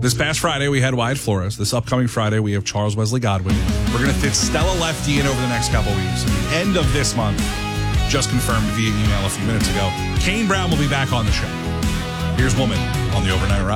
This past Friday, we had Wyatt Flores. This upcoming Friday, we have Charles Wesley Godwin. We're going to fit Stella Lefty in over the next couple weeks. At the end of this month, just confirmed via email a few minutes ago, Kane Brown will be back on the show. Here's Woman on the Overnight Ride.